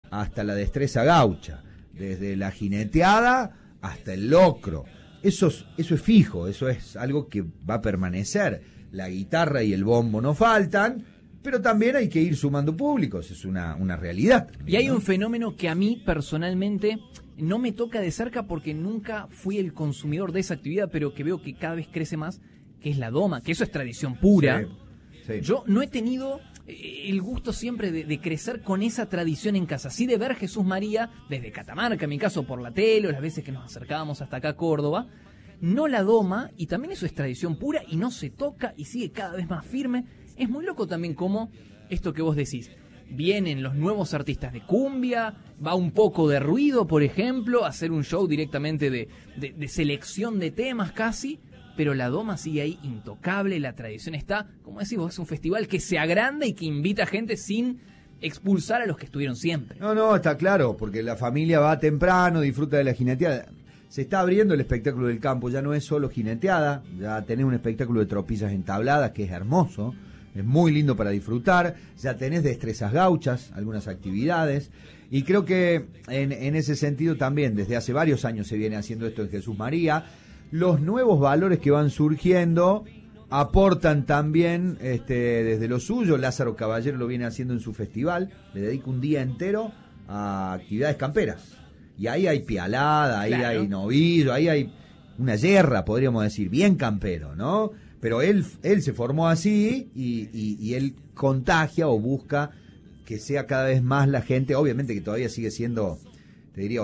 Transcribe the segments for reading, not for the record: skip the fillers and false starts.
hasta la destreza gaucha, desde la jineteada hasta el locro. Eso es fijo, eso es algo que va a permanecer. La guitarra y el bombo no faltan, pero también hay que ir sumando públicos, es una realidad. Y hay un fenómeno que a mí personalmente no me toca de cerca porque nunca fui el consumidor de esa actividad, pero que veo que cada vez crece más, que es la doma, que eso es tradición pura. Sí. Yo no he tenido el gusto siempre de crecer con esa tradición en casa, sí de ver Jesús María desde Catamarca, en mi caso por la tele, o las veces que nos acercábamos hasta acá a Córdoba, no la doma, y también eso es tradición pura y no se toca y sigue cada vez más firme. Es muy loco también como esto que vos decís, vienen los nuevos artistas de cumbia, va un poco de ruido, por ejemplo, hacer un show directamente de selección de temas casi, pero la doma sigue ahí intocable, la tradición está, como decís vos, es un festival que se agranda y que invita a gente sin expulsar a los que estuvieron siempre. No, está claro, porque la familia va temprano, disfruta de la jineteada. Se está abriendo el espectáculo del campo, ya no es solo jineteada, ya tenés un espectáculo de tropillas entabladas que es hermoso, es muy lindo para disfrutar, ya tenés destrezas gauchas, algunas actividades, y creo que en ese sentido también, desde hace varios años se viene haciendo esto en Jesús María. Los nuevos valores que van surgiendo aportan también desde lo suyo. Lázaro Caballero lo viene haciendo en su festival, le dedica un día entero a actividades camperas. Y ahí hay pialada, ahí hay novillo, ahí hay una yerra, podríamos decir, bien campero, ¿no? Pero él se formó así y él contagia o busca que sea cada vez más la gente, obviamente que todavía sigue siendo, te diría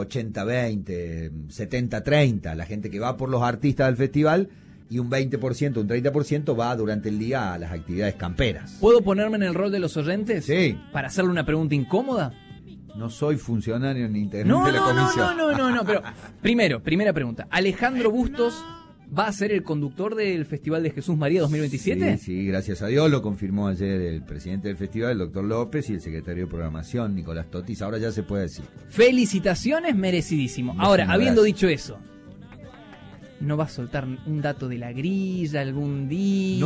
80-20, 70-30, la gente que va por los artistas del festival, y un 20%, un 30% va durante el día a las actividades camperas. ¿Puedo ponerme en el rol de los oyentes? Sí. Para hacerle una pregunta incómoda. No soy funcionario ni integrante de la comisión. No, pero primera pregunta. ¿Alejandro Bustos va a ser el conductor del Festival de Jesús María 2027? Sí, gracias a Dios, lo confirmó ayer el presidente del festival, el doctor López, y el secretario de programación, Nicolás Totis. Ahora ya se puede decir. Felicitaciones, merecidísimo. Ahora, habiendo dicho eso, ¿no va a soltar un dato de la grilla algún día?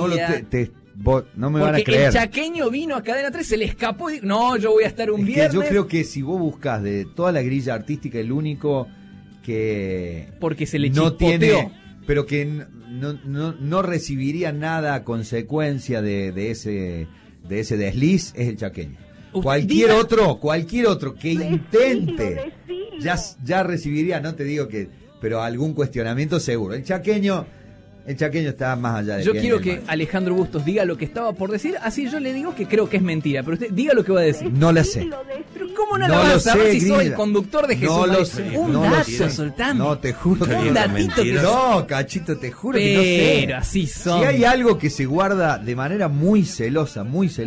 No me van a creer. Porque el chaqueño vino a Cadena 3, se le escapó y dijo, no, yo voy a estar un viernes. Yo creo que si vos buscas de toda la grilla artística, el único que porque se le no chispoteó, tiene, pero que no recibiría nada a consecuencia de ese desliz es el chaqueño. Cualquier otro que intente ya recibiría, no te digo que, pero algún cuestionamiento seguro. El chaqueño está más allá de... Yo quiero que Alejandro Bustos diga lo que estaba por decir, así yo le digo que creo que es mentira, pero usted diga lo que va a decir. No la sé. Pero ¿cómo no la vas a saber si soy el conductor de Jesús? No lo sé. Un dato, soltame. No, te juro que un datito que no, Cachito, te juro que no sé. Pero así son. Si hay algo que se guarda de manera muy celosa,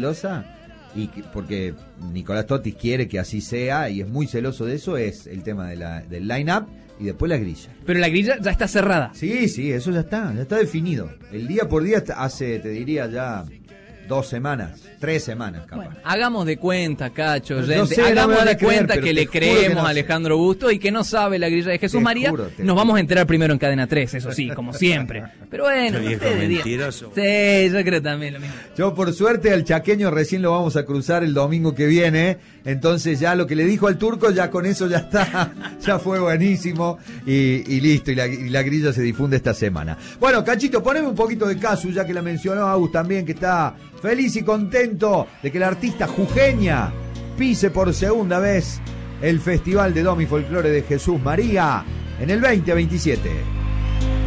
porque Nicolás Totis quiere que así sea y es muy celoso de eso, es el tema del line-up y después la grilla. Pero la grilla ya está cerrada. Sí, eso ya está definido. El día por día hace, te diría ya 2 semanas, 3 semanas capaz. Bueno, hagamos de cuenta, Cacho, no sé, hagamos no de cuenta creer, que le creemos a Alejandro Bustos y que no sabe la grilla de Jesús María. Nos vamos a enterar primero en Cadena 3, eso sí, como siempre. Pero bueno, mentiroso. Sí, yo creo también lo mismo. Yo por suerte al chaqueño recién lo vamos a cruzar el domingo que viene, entonces ya lo que le dijo al turco, ya con eso ya está, ya fue buenísimo y listo, y la grilla se difunde esta semana. Bueno, Cachito, poneme un poquito de Casu, ya que la mencionó Agus también, que está feliz y contento de que la artista jujeña pise por segunda vez el Festival de Doma y Folclore de Jesús María en el 2027.